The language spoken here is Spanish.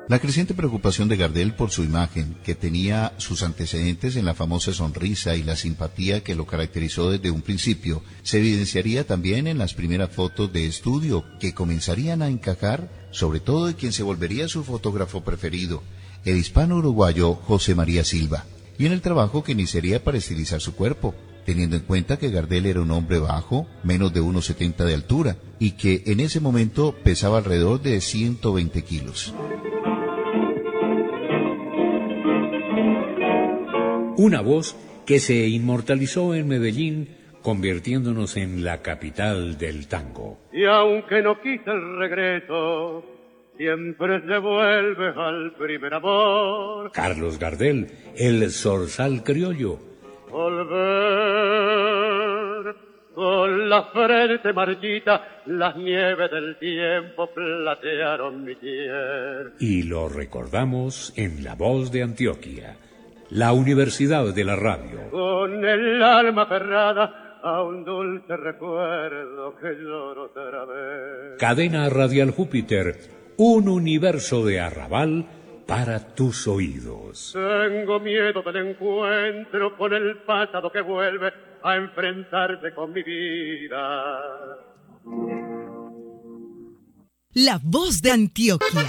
La creciente preocupación de Gardel por su imagen, que tenía sus antecedentes en la famosa sonrisa y la simpatía que lo caracterizó desde un principio, se evidenciaría también en las primeras fotos de estudio que comenzarían a encajar, sobre todo de quien se volvería su fotógrafo preferido, el hispano-uruguayo José María Silva, y en el trabajo que iniciaría para estilizar su cuerpo, teniendo en cuenta que Gardel era un hombre bajo, menos de 1,70 de altura, y que en ese momento pesaba alrededor de 120 kilos. Una voz que se inmortalizó en Medellín, convirtiéndonos en la capital del tango. Y aunque no quise el regreso, siempre se vuelve al primer amor. Carlos Gardel, el zorzal criollo. Volver con la frente marchita, las nieves del tiempo platearon mi piel. Y lo recordamos en La Voz de Antioquia, la Universidad de la Radio. Con el alma aferrada a un dulce recuerdo que lloro otra vez. Cadena Radial Júpiter, un universo de arrabal para tus oídos. Tengo miedo del encuentro con el pasado que vuelve a enfrentarse con mi vida. La Voz de Antioquia.